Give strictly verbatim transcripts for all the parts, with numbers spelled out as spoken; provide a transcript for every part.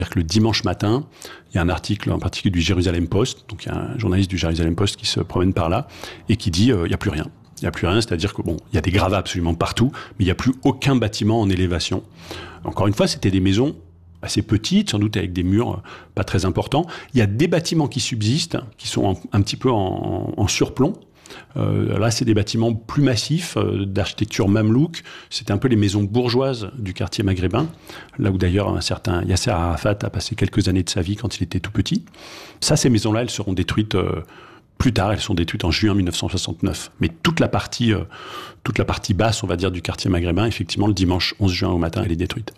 C'est-à-dire que le dimanche matin, il y a un article en particulier du Jérusalem Post, donc il y a un journaliste du Jérusalem Post qui se promène par là et qui dit euh, il n'y a plus rien. Il n'y a plus rien, c'est-à-dire que bon, il y a des gravats absolument partout, mais il n'y a plus aucun bâtiment en élévation. Encore une fois, c'était des maisons assez petites, sans doute avec des murs pas très importants. Il y a des bâtiments qui subsistent, qui sont en, un petit peu en, en surplomb. Euh, là, c'est des bâtiments plus massifs, euh, d'architecture mamelouk. C'était un peu les maisons bourgeoises du quartier maghrébin, là où d'ailleurs un certain Yasser Arafat a passé quelques années de sa vie quand il était tout petit. Ça, ces maisons-là, elles seront détruites euh, plus tard. Elles sont détruites en juin mille neuf cent soixante-neuf. Mais toute la partie, euh, toute la partie basse, on va dire, du quartier maghrébin, effectivement, le dimanche onze juin au matin, elle est détruite.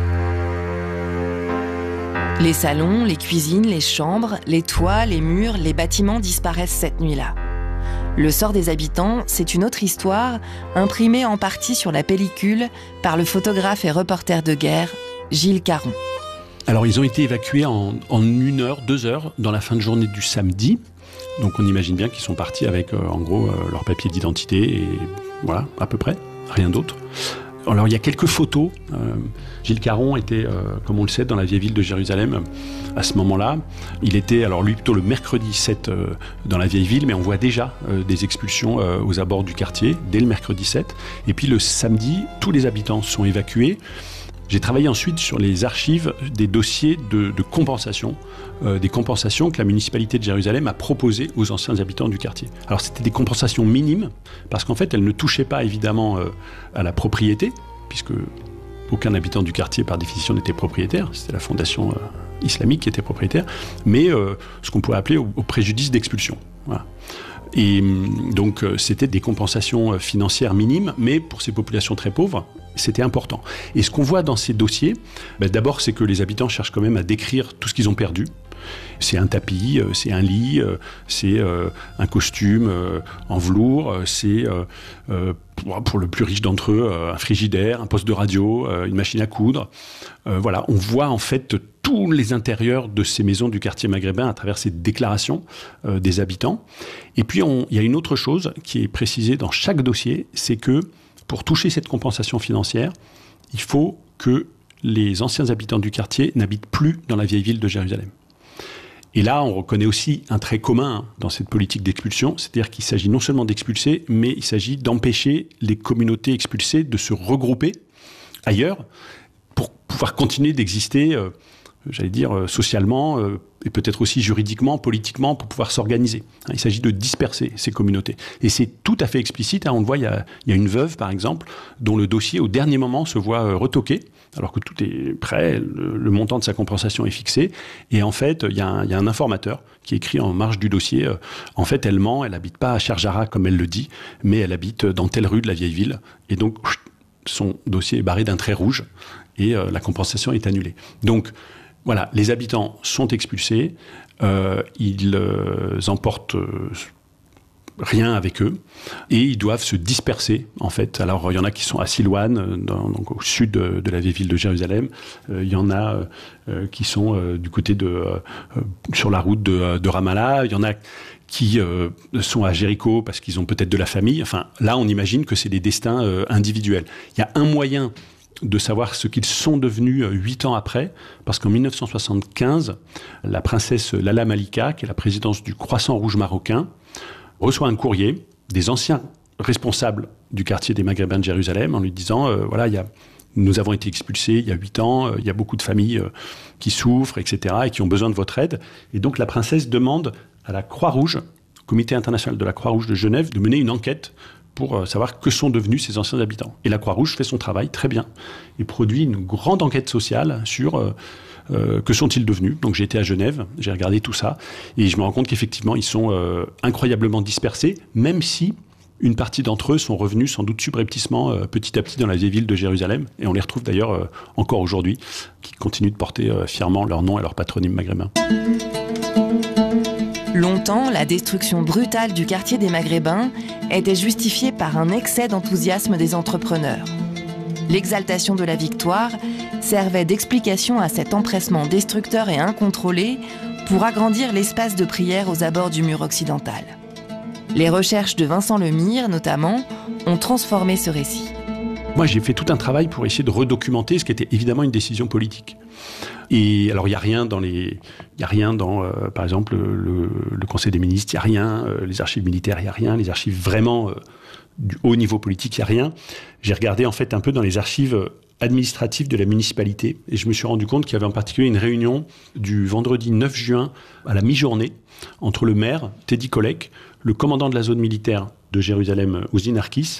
Les salons, les cuisines, les chambres, les toits, les murs, les bâtiments disparaissent cette nuit-là. Le sort des habitants, c'est une autre histoire, imprimée en partie sur la pellicule par le photographe et reporter de guerre Gilles Caron. Alors, ils ont été évacués en, en une heure, deux heures, dans la fin de journée du samedi. Donc, on imagine bien qu'ils sont partis avec, euh, en gros, euh, leur papier d'identité et voilà, à peu près, rien d'autre. Alors, il y a quelques photos. Euh, Gilles Caron était, euh, comme on le sait, dans la vieille ville de Jérusalem à ce moment-là. Il était, alors lui, plutôt le mercredi sept euh, dans la vieille ville, mais on voit déjà euh, des expulsions euh, aux abords du quartier, dès le mercredi sept. Et puis le samedi, tous les habitants sont évacués. J'ai travaillé ensuite sur les archives des dossiers de, de compensation, euh, des compensations que la municipalité de Jérusalem a proposées aux anciens habitants du quartier. Alors c'était des compensations minimes, parce qu'en fait elles ne touchaient pas évidemment euh, à la propriété, puisque aucun habitant du quartier par définition n'était propriétaire, c'était la fondation euh, islamique qui était propriétaire, mais euh, ce qu'on pourrait appeler au, au préjudice d'expulsion. Voilà. Et donc c'était des compensations financières minimes, mais pour ces populations très pauvres, c'était important. Et ce qu'on voit dans ces dossiers, ben d'abord c'est que les habitants cherchent quand même à décrire tout ce qu'ils ont perdu. C'est un tapis, c'est un lit, c'est un costume en velours, c'est pour le plus riche d'entre eux un frigidaire, un poste de radio, une machine à coudre. Voilà, on voit en fait tous les intérieurs de ces maisons du quartier maghrébin à travers ces déclarations des habitants. Et puis on, il y a une autre chose qui est précisée dans chaque dossier, c'est que pour toucher cette compensation financière, il faut que les anciens habitants du quartier n'habitent plus dans la vieille ville de Jérusalem. Et là, on reconnaît aussi un trait commun dans cette politique d'expulsion, c'est-à-dire qu'il s'agit non seulement d'expulser, mais il s'agit d'empêcher les communautés expulsées de se regrouper ailleurs pour pouvoir continuer d'exister, euh, j'allais dire, euh, socialement, euh, et peut-être aussi juridiquement, politiquement, pour pouvoir s'organiser. Hein, il s'agit de disperser ces communautés. Et c'est tout à fait explicite. Hein, on le voit, il y, a, il y a une veuve, par exemple, dont le dossier, au dernier moment, se voit euh, retoqué, alors que tout est prêt, le, le montant de sa compensation est fixé. Et en fait, il y a un, il y a un informateur qui écrit en marge du dossier, euh, en fait, elle ment, elle n'habite pas à Sharjara, comme elle le dit, mais elle habite dans telle rue de la vieille ville. Et donc, son dossier est barré d'un trait rouge et euh, la compensation est annulée. Donc, voilà, les habitants sont expulsés, euh, ils euh, emportent euh, rien avec eux et ils doivent se disperser en fait. Alors il y en a qui sont à Silouane, dans, donc au sud de, de la vieille ville de Jérusalem. Euh, il y en a euh, qui sont euh, du côté de euh, sur la route de, de Ramallah. Il y en a qui euh, sont à Jéricho parce qu'ils ont peut-être de la famille. Enfin, là, on imagine que c'est des destins euh, individuels. Il y a un moyen de savoir ce qu'ils sont devenus huit ans après, parce qu'en mille neuf cent soixante-quinze, la princesse Lala Malika, qui est la présidente du Croissant Rouge marocain, reçoit un courrier des anciens responsables du quartier des Maghrébins de Jérusalem en lui disant euh, voilà, il y a, nous avons été expulsés il y a huit ans, euh, il y a beaucoup de familles euh, qui souffrent, et cetera, et qui ont besoin de votre aide. Et donc la princesse demande à la Croix-Rouge, au Comité international de la Croix-Rouge de Genève, de mener une enquête pour savoir que sont devenus ces anciens habitants. Et la Croix-Rouge fait son travail très bien et produit une grande enquête sociale sur euh, euh, que sont-ils devenus. Donc j'ai été à Genève, j'ai regardé tout ça et je me rends compte qu'effectivement ils sont euh, incroyablement dispersés, même si une partie d'entre eux sont revenus sans doute subrepticement euh, petit à petit dans la vieille ville de Jérusalem, et on les retrouve d'ailleurs euh, encore aujourd'hui, qui continuent de porter euh, fièrement leur nom et leur patronyme maghrébin. Longtemps, la destruction brutale du quartier des Maghrébins était justifiée par un excès d'enthousiasme des entrepreneurs. L'exaltation de la victoire servait d'explication à cet empressement destructeur et incontrôlé pour agrandir l'espace de prière aux abords du mur occidental. Les recherches de Vincent Lemire, notamment, ont transformé ce récit. Moi, j'ai fait tout un travail pour essayer de redocumenter ce qui était évidemment une décision politique. Et alors, il n'y a rien dans les, il y a rien dans, euh, par exemple, le, le Conseil des ministres, il n'y a rien, euh, les archives militaires, il n'y a rien, les archives vraiment euh, du haut niveau politique, il n'y a rien. J'ai regardé en fait un peu dans les archives administratives de la municipalité et je me suis rendu compte qu'il y avait en particulier une réunion du vendredi neuf juin à la mi-journée entre le maire, Teddy Kollek, le commandant de la zone militaire de Jérusalem, Uzi Narkis,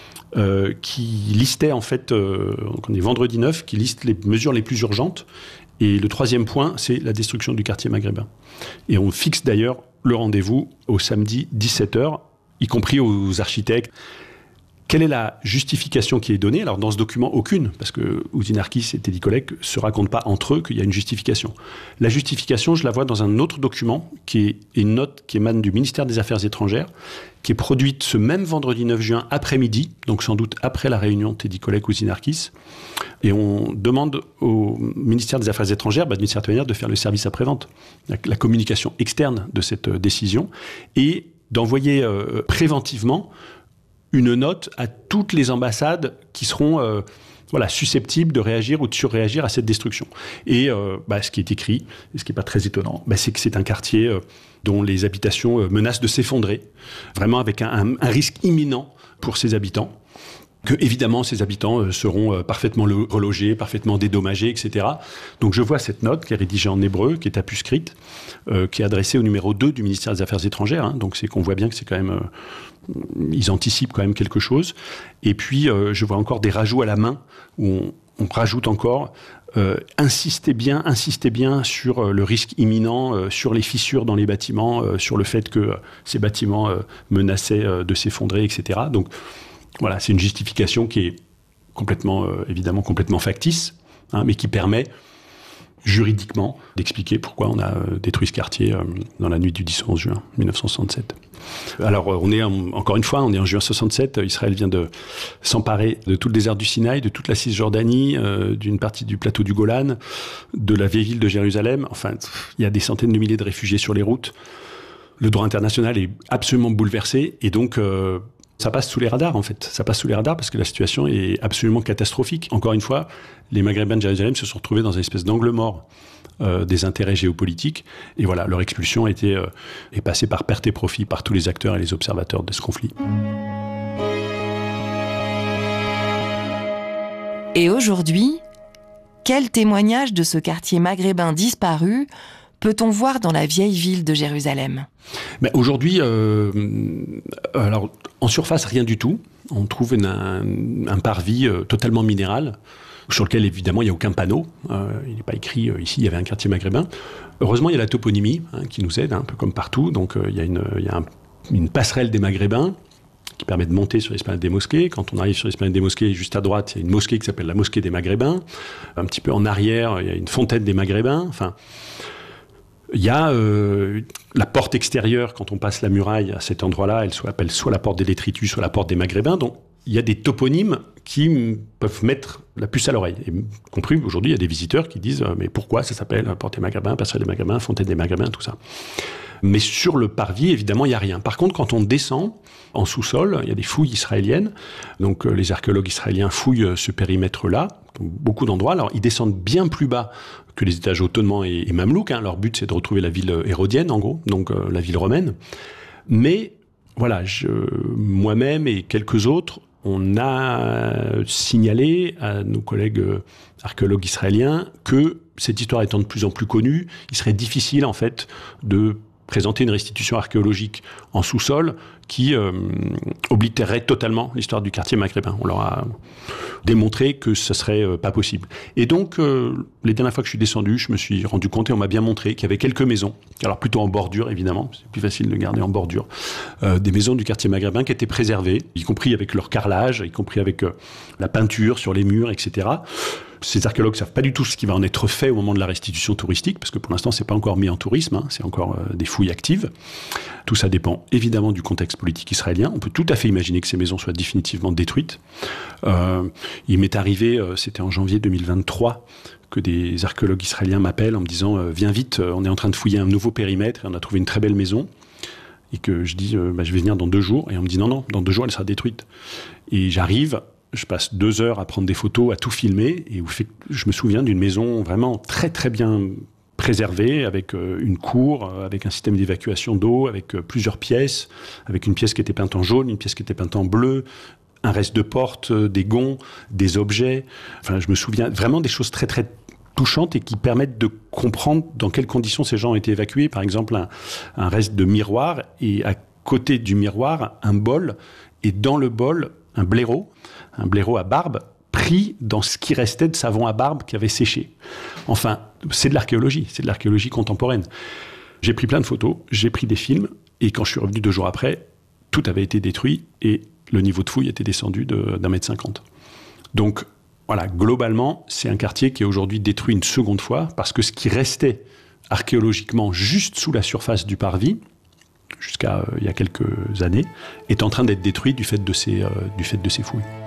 euh, qui listait en fait, euh, on est vendredi neuf, qui liste les mesures les plus urgentes. Et le troisième point, c'est la destruction du quartier maghrébin. Et on fixe d'ailleurs le rendez-vous au samedi dix-sept heures, y compris aux architectes. Quelle est la justification qui est donnée ? Alors, dans ce document, aucune, parce que Uzi Narkis et Teddy Kollek ne se racontent pas entre eux qu'il y a une justification. La justification, je la vois dans un autre document, qui est une note qui émane du ministère des Affaires étrangères, qui est produite ce même vendredi neuf juin après-midi, donc sans doute après la réunion Teddy Kollek-Uzi Narkis. Et on demande au ministère des Affaires étrangères, bah, d'une certaine manière, de faire le service après-vente, la, la communication externe de cette euh, décision, et d'envoyer euh, préventivement une note à toutes les ambassades qui seront euh, voilà, susceptibles de réagir ou de surréagir à cette destruction. Et euh, bah, ce qui est écrit, et ce qui n'est pas très étonnant, bah, c'est que c'est un quartier euh, dont les habitations euh, menacent de s'effondrer, vraiment avec un, un, un risque imminent pour ses habitants. Que, évidemment, ces habitants euh, seront euh, parfaitement lo- relogés, parfaitement dédommagés, et cetera. Donc, je vois cette note qui est rédigée en hébreu, qui est apuscrite, euh, qui est adressée au numéro deux du ministère des Affaires étrangères. Hein. Donc, c'est qu'on voit bien que c'est quand même... Euh, ils anticipent quand même quelque chose. Et puis, euh, je vois encore des rajouts à la main, où on, on rajoute encore... Euh, insistez bien, insistez bien sur euh, le risque imminent, euh, sur les fissures dans les bâtiments, euh, sur le fait que euh, ces bâtiments euh, menaçaient euh, de s'effondrer, et cetera. Donc, voilà, c'est une justification qui est complètement, euh, évidemment, complètement factice, hein, mais qui permet juridiquement d'expliquer pourquoi on a euh, détruit ce quartier euh, dans la nuit du dix au onze juin mille neuf cent soixante-sept. Alors, euh, on est, en, encore une fois, on est en juin soixante-sept, Israël vient de s'emparer de tout le désert du Sinaï, de toute la Cisjordanie, euh, d'une partie du plateau du Golan, de la vieille ville de Jérusalem. Enfin, il y a des centaines de milliers de réfugiés sur les routes. Le droit international est absolument bouleversé, et donc... Euh, Ça passe sous les radars, en fait. Ça passe sous les radars parce que la situation est absolument catastrophique. Encore une fois, les Maghrébins de Jérusalem se sont retrouvés dans une espèce d'angle mort euh, des intérêts géopolitiques. Et voilà, leur expulsion a été, euh, est passée par perte et profit par tous les acteurs et les observateurs de ce conflit. Et aujourd'hui, quel témoignage de ce quartier maghrébin disparu peut-on voir dans la vieille ville de Jérusalem ? Mais aujourd'hui, euh, alors, en surface, rien du tout. On trouve une, un, un parvis euh, totalement minéral, sur lequel, évidemment, il n'y a aucun panneau. Euh, il n'est pas écrit, euh, ici, il y avait un quartier maghrébin. Heureusement, il y a la toponymie hein, qui nous aide, hein, un peu comme partout. Donc, euh, il y a, une, il y a un, une passerelle des Maghrébins qui permet de monter sur l'esplanade des mosquées. Quand on arrive sur l'esplanade des mosquées, juste à droite, il y a une mosquée qui s'appelle la mosquée des Maghrébins. Un petit peu en arrière, il y a une fontaine des Maghrébins. Enfin... Il y a euh, la porte extérieure, quand on passe la muraille à cet endroit-là, elle s'appelle soit la porte des Détritus, soit la porte des Maghrébins. Donc, il y a des toponymes qui m- peuvent mettre la puce à l'oreille. Et, y compris, aujourd'hui, il y a des visiteurs qui disent euh, « Mais pourquoi ça s'appelle porte des Maghrébins, passerelle des Maghrébins, fontaine des Maghrébins, tout ça ?» Mais sur le parvis, évidemment, il n'y a rien. Par contre, quand on descend en sous-sol, il y a des fouilles israéliennes. Donc, euh, les archéologues israéliens fouillent euh, ce périmètre-là, beaucoup d'endroits. Alors, ils descendent bien plus bas que les étages ottomans et, et mamelouks. Hein. Leur but, c'est de retrouver la ville hérodienne, en gros, donc euh, la ville romaine. Mais, voilà, je, moi-même et quelques autres, on a signalé à nos collègues euh, archéologues israéliens que cette histoire étant de plus en plus connue, il serait difficile, en fait, de présenter une restitution archéologique en sous-sol qui euh, oblitérerait totalement l'histoire du quartier maghrébin. On leur a démontré que ce serait euh, pas possible. Et donc, euh, les dernières fois que je suis descendu, je me suis rendu compte et on m'a bien montré qu'il y avait quelques maisons, alors plutôt en bordure évidemment, c'est plus facile de garder en bordure, euh, des maisons du quartier maghrébin qui étaient préservées, y compris avec leur carrelage, y compris avec euh, la peinture sur les murs, et cetera. Ces archéologues ne savent pas du tout ce qui va en être fait au moment de la restitution touristique, parce que pour l'instant, ce n'est pas encore mis en tourisme, hein, c'est encore euh, des fouilles actives. Tout ça dépend évidemment du contexte politique israélien. On peut tout à fait imaginer que ces maisons soient définitivement détruites. Euh, il m'est arrivé, euh, c'était en janvier deux mille vingt-trois, que des archéologues israéliens m'appellent en me disant euh, « Viens vite, euh, on est en train de fouiller un nouveau périmètre et on a trouvé une très belle maison ». Et que je dis euh, bah, « Je vais venir dans deux jours ». Et on me dit « Non, non, dans deux jours, elle sera détruite ». Et j'arrive... je passe deux heures à prendre des photos, à tout filmer, et où je me souviens d'une maison vraiment très très bien préservée, avec une cour, avec un système d'évacuation d'eau, avec plusieurs pièces, avec une pièce qui était peinte en jaune, une pièce qui était peinte en bleu, un reste de porte, des gonds, des objets. Enfin, je me souviens vraiment des choses très très touchantes et qui permettent de comprendre dans quelles conditions ces gens ont été évacués. Par exemple, un, un reste de miroir, et à côté du miroir, un bol, et dans le bol, un blaireau, un blaireau à barbe, pris dans ce qui restait de savon à barbe qui avait séché. Enfin, c'est de l'archéologie, c'est de l'archéologie contemporaine. J'ai pris plein de photos, j'ai pris des films, et quand je suis revenu deux jours après, tout avait été détruit, et le niveau de fouille était descendu de, d'un mètre cinquante. Donc, voilà, globalement, c'est un quartier qui est aujourd'hui détruit une seconde fois, parce que ce qui restait archéologiquement juste sous la surface du parvis, jusqu'à euh, il y a quelques années, est en train d'être détruit du fait de ces, euh, du fait de ces fouilles.